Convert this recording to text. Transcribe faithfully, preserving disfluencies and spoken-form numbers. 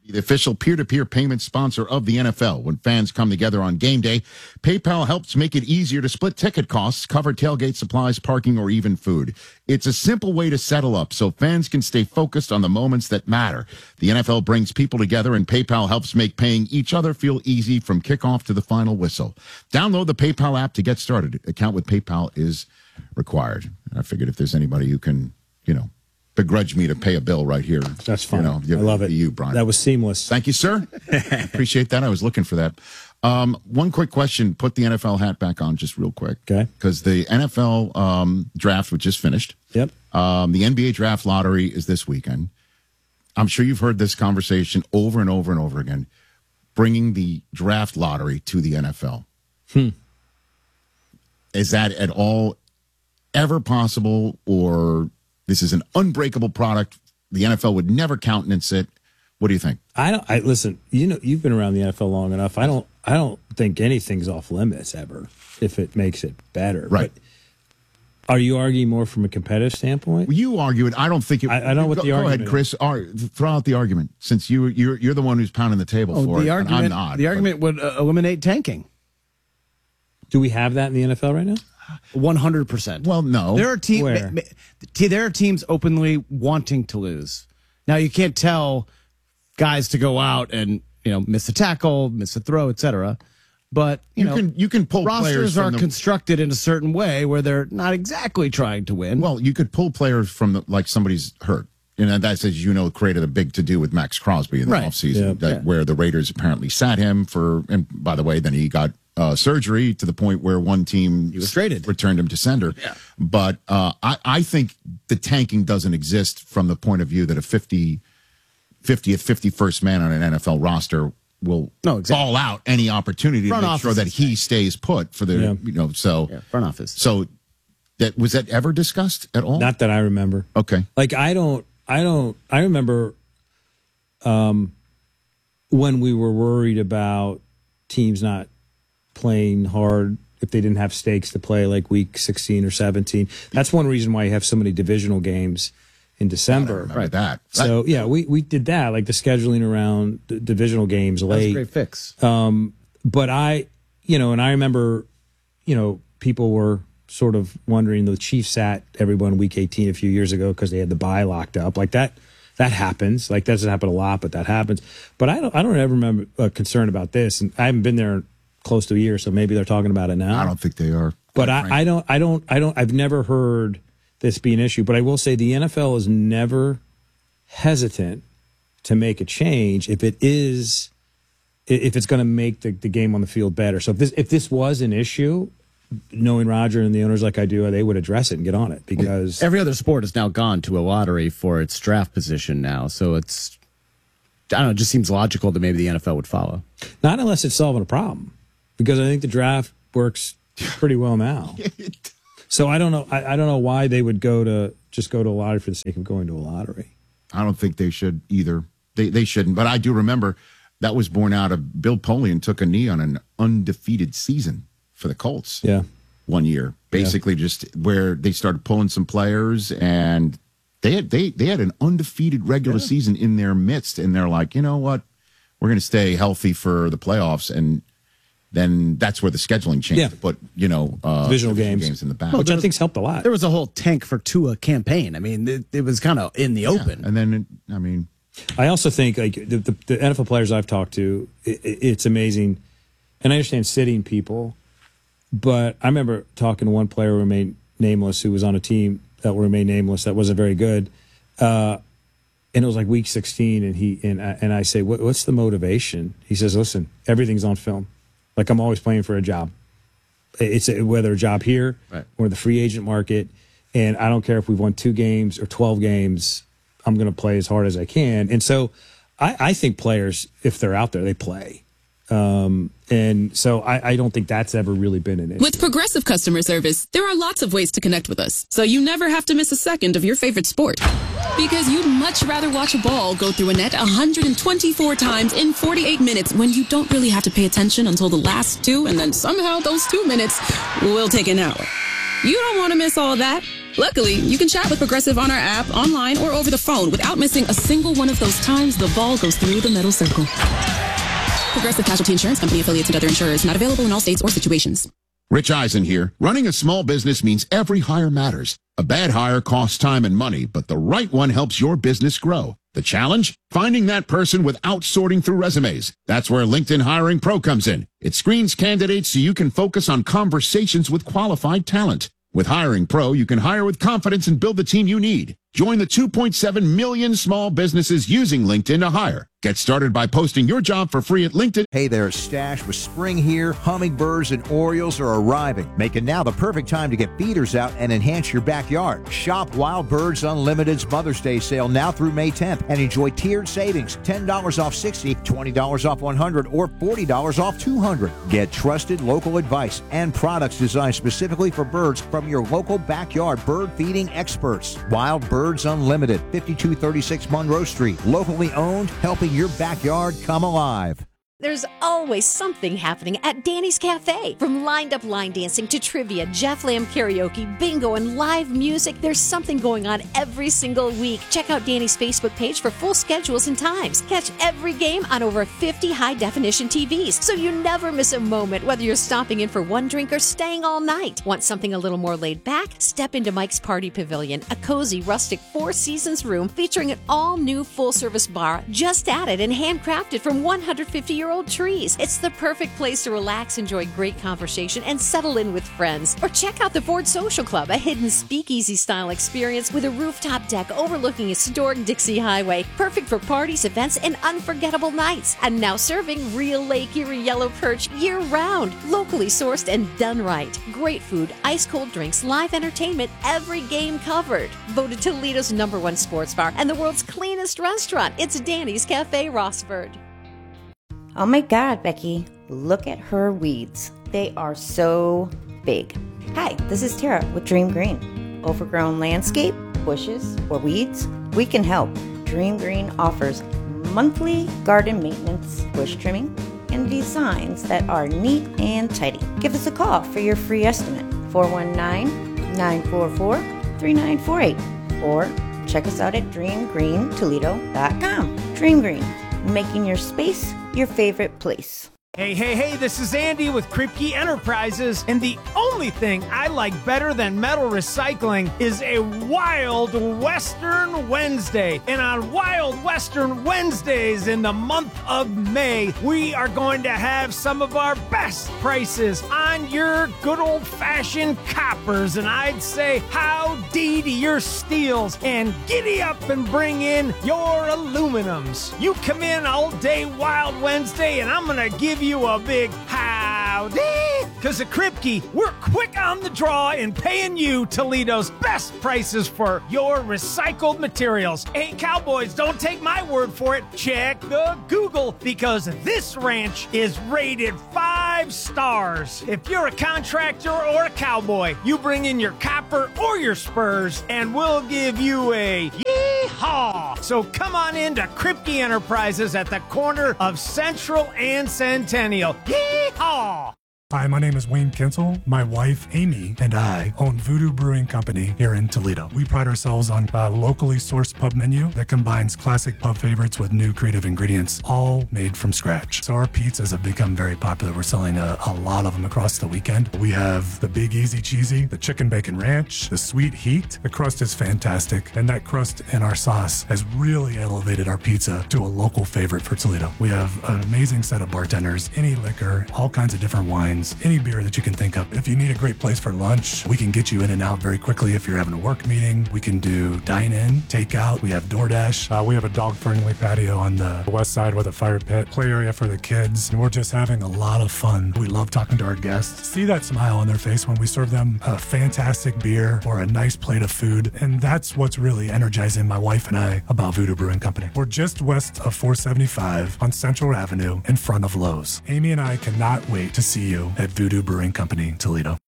The official peer-to-peer payment sponsor of the N F L. When fans come together on game day, PayPal helps make it easier to split ticket costs, cover tailgate supplies, parking, or even food. It's a simple way to settle up so fans can stay focused on the moments that matter. The N F L brings people together, and PayPal helps make paying each other feel easy from kickoff to the final whistle. Download the PayPal app to get started. Account with PayPal is required. I figured if there's anybody who can, you know, begrudge me to pay a bill right here. That's fine. You know, I love it. You, Brian. That was seamless. Thank you, sir. Appreciate that. I was looking for that. Um, one quick question. Put the N F L hat back on just real quick. Okay. Because the N F L um, draft was just finished. Yep. Um, the N B A draft lottery is this weekend. I'm sure you've heard this conversation over and over and over again. Bringing the draft lottery to the N F L. Hmm. Is that at all ever possible, or this is an unbreakable product? The N F L would never countenance it. What do you think? I don't. I listen. You know, you've been around the N F L long enough. I don't. I don't think anything's off limits ever if it makes it better. Right. But are you arguing more from a competitive standpoint? Well, you argue it. I don't think it. I, I don't know what go, the argument. Go ahead, Chris. Ar- throw out the argument, since you you're you're the one who's pounding the table oh, for the it. Argument, and I'm not. the but. argument would uh, eliminate tanking. Do we have that in the N F L right now? One hundred percent. Well, no. There are teams. Where? There are teams openly wanting to lose. Now you can't tell guys to go out and you know miss a tackle, miss a throw, et cetera. But you, You know, can you can pull players rosters from are the, constructed in a certain way where they're not exactly trying to win. Well, you could pull players from the, like somebody's hurt. You know, that's, as you know, created a big to-do with Max Crosby in the Right. offseason, Yeah. that, Yeah. where the Raiders apparently sat him for, and by the way, then he got uh, surgery to the point where one team He was traded. returned him to sender. Yeah. But uh, I, I think the tanking doesn't exist from the point of view that a fifty, fiftieth, fifty-first man on an N F L roster will No, exactly. ball out any opportunity Front to make sure office that is he stays put for the, Yeah. you know, so, yeah, front office. so that was that ever discussed at all? Not that I remember. Okay. Like I don't. I don't. I remember, um, when we were worried about teams not playing hard if they didn't have stakes to play, like week sixteen or seventeen. That's one reason why you have so many divisional games in December. Right. That. So yeah, we we did that, like the scheduling around the divisional games That's a late. great fix. Um, but I, you know, and I remember, you know, people were sort of wondering, the Chiefs sat everyone week eighteen a few years ago because they had the bye locked up. Like that, that happens. Like that doesn't happen a lot, but that happens. But I don't, I don't ever remember a concern about this. And I haven't been there close to a year, so maybe they're talking about it now. I don't think they are. But I, I don't, I don't, I don't, I've never heard this be an issue. But I will say the N F L is never hesitant to make a change if it is, if it's going to make the, the game on the field better. So if this, if this was an issue, knowing Roger and the owners like I do, they would address it and get on it, because Every other sport has now gone to a lottery for its draft position now. So it's, I don't know, it just seems logical that maybe the N F L would follow. not unless it's solving a problem, because I think the draft works pretty well now. So I don't know. I, I don't know why they would go to just go to a lottery for the sake of going to a lottery. I don't think they should either. They they shouldn't. But I do remember that was born out of Bill Polian took a knee on an undefeated season for the Colts. Yeah. One year, basically just where they started pulling some players, and they had they they had an undefeated regular Yeah. season in their midst, and they're like, you know what, we're going to stay healthy for the playoffs, and then that's where the scheduling changed. Yeah. But you know, uh, Divisional division games. games in the back, Which I think's helped a lot. There was a whole tank for Tua campaign. I mean, it, it was kind of in the open. and then I mean, I also think like the, the, the N F L players I've talked to, it, it's amazing. And I understand sitting people, but I remember talking to one player who remained nameless, who was on a team that will remain nameless, that wasn't very good. Uh, and it was like week sixteen, and he and I, and I say, what, what's the motivation? He says, listen, everything's on film. Like I'm always playing for a job. It's a, whether a job here Right. or the free agent market. And I don't care if we've won two games or twelve games, I'm going to play as hard as I can. And so I, I think players, if they're out there, they play. Um, and so I, I don't think that's ever really been an issue. With Progressive Customer Service, there are lots of ways to connect with us, so you never have to miss a second of your favorite sport. Because you'd much rather watch a ball go through a net one hundred twenty-four times in forty-eight minutes when you don't really have to pay attention until the last two, and then somehow those two minutes will take an hour. You don't want to miss all that. Luckily, you can chat with Progressive on our app, online, or over the phone without missing a single one of those times the ball goes through the middle circle. Progressive Casualty Insurance Company, affiliates, and other insurers. Not available in all states or situations. Rich Eisen here. Running a small business means every hire matters. A bad hire costs time and money, but the right one helps your business grow. The challenge? Finding that person without sorting through resumes. That's where LinkedIn Hiring Pro comes in. It screens candidates so you can focus on conversations with qualified talent. With Hiring Pro, you can hire with confidence and build the team you need. Join the two point seven million small businesses using LinkedIn to hire. Get started by posting your job for free at LinkedIn. Hey there, Stash. With spring here, hummingbirds and orioles are arriving, making now the perfect time to get feeders out and enhance your backyard. Shop Wild Birds Unlimited's Mother's Day sale now through May tenth and enjoy tiered savings, ten dollars off sixty, twenty dollars off one hundred, or forty dollars off two hundred. Get trusted local advice and products designed specifically for birds from your local backyard bird feeding experts. Wild Birds Unlimited, fifty-two thirty-six Monroe Street. Locally owned, helping your backyard come alive. There's always something happening at Danny's Cafe. From lined-up line dancing to trivia, Jeff Lamb karaoke, bingo, and live music, there's something going on every single week. Check out Danny's Facebook page for full schedules and times. Catch every game on over fifty high-definition T Vs, so you never miss a moment, whether you're stopping in for one drink or staying all night. Want something a little more laid back? Step into Mike's Party Pavilion, a cozy, rustic Four Seasons room featuring an all-new full-service bar just added and handcrafted from one hundred fifty year old trees. It's the perfect place to relax, enjoy great conversation, and settle in with friends. Or check out the Ford Social Club, a hidden speakeasy-style experience with a rooftop deck overlooking historic Dixie Highway. Perfect for parties, events, and unforgettable nights. And now serving real Lake Erie yellow perch year-round. Locally sourced and done right. Great food, ice-cold drinks, live entertainment, every game covered. Voted Toledo's number one sports bar and the world's cleanest restaurant. It's Danny's Cafe Rossford. Oh my God, Becky, look at her weeds. They are so big. Hi, this is Tara with Dream Green. Overgrown landscape, bushes, or weeds? We can help. Dream Green offers monthly garden maintenance, bush trimming, and designs that are neat and tidy. Give us a call for your free estimate, four one nine, nine four four, three nine four eight, or check us out at dream green toledo dot com. Dream Green, making your space your favorite place. Hey, hey, hey, this is Andy with Kripke Enterprises, and the only thing I like better than metal recycling is a Wild Western Wednesday. And on Wild Western Wednesdays in the month of May, we are going to have some of our best prices on your good old-fashioned coppers, and I'd say howdy to your steels, and giddy up and bring in your aluminums. You come in all day Wild Wednesday, and I'm going to give you you a big howdy, because at Kripke, we're quick on the draw in paying you Toledo's best prices for your recycled materials. Hey, cowboys, don't take my word for it. Check the Google, because this ranch is rated five stars. If you're a contractor or a cowboy, you bring in your copper or your spurs, and we'll give you a yeehaw. So come on into Kripke Enterprises at the corner of Central and Centennial. Yeehaw! Hi, my name is Wayne Kinsel. My wife, Amy, and I own Voodoo Brewing Company here in Toledo. We pride ourselves on a locally sourced pub menu that combines classic pub favorites with new creative ingredients, all made from scratch. So our pizzas have become very popular. We're selling a, a lot of them across the weekend. We have the Big Easy Cheesy, the Chicken Bacon Ranch, the Sweet Heat. The crust is fantastic, and that crust and our sauce has really elevated our pizza to a local favorite for Toledo. We have an amazing set of bartenders, any liquor, all kinds of different wines, any beer that you can think of. If you need a great place for lunch, we can get you in and out very quickly. If you're having a work meeting, we can do dine-in, takeout. We have DoorDash. Uh, we have a dog-friendly patio on the west side with a fire pit, play area for the kids. And we're just having a lot of fun. We love talking to our guests. See that smile on their face when we serve them a fantastic beer or a nice plate of food. And that's what's really energizing my wife and I about Voodoo Brewing Company. We're just west of four seventy-five on Central Avenue in front of Lowe's. Amy and I cannot wait to see you at Voodoo Brewing Company, Toledo.